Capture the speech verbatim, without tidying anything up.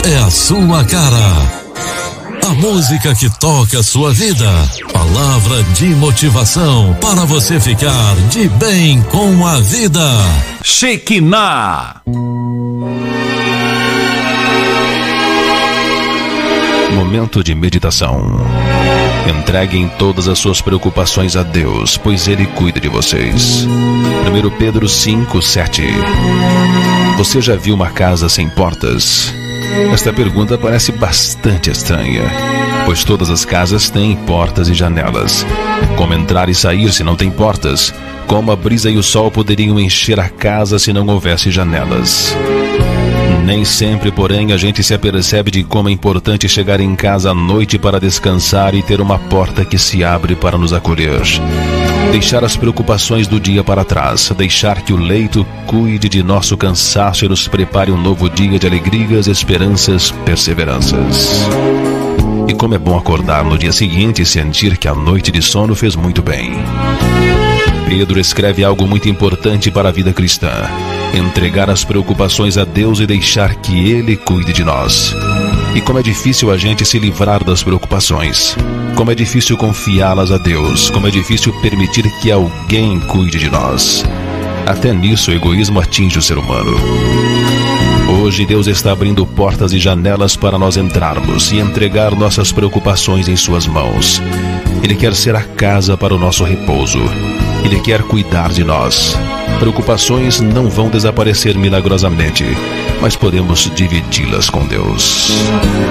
é a sua cara. A música que toca a sua vida. Palavra de motivação para você ficar de bem com a vida. Shekinah. Momento de meditação. Entreguem todas as suas preocupações a Deus, pois Ele cuida de vocês. primeiro Pedro cinco, sete. Você já viu uma casa sem portas? Esta pergunta parece bastante estranha, pois todas as casas têm portas e janelas. Como entrar e sair se não tem portas? Como a brisa e o sol poderiam encher a casa se não houvesse janelas? Nem sempre, porém, a gente se apercebe de como é importante chegar em casa à noite para descansar e ter uma porta que se abre para nos acolher. Deixar as preocupações do dia para trás, deixar que o leito cuide de nosso cansaço e nos prepare um novo dia de alegrias, esperanças, perseveranças. E como é bom acordar no dia seguinte e sentir que a noite de sono fez muito bem. Pedro escreve algo muito importante para a vida cristã: entregar as preocupações a Deus e deixar que Ele cuide de nós. E como é difícil a gente se livrar das preocupações. Como é difícil confiá-las a Deus. Como é difícil permitir que alguém cuide de nós. Até nisso o egoísmo atinge o ser humano. Hoje Deus está abrindo portas e janelas para nós entrarmos e entregar nossas preocupações em suas mãos. Ele quer ser a casa para o nosso repouso. Ele quer cuidar de nós. Preocupações não vão desaparecer milagrosamente, mas podemos dividi-las com Deus.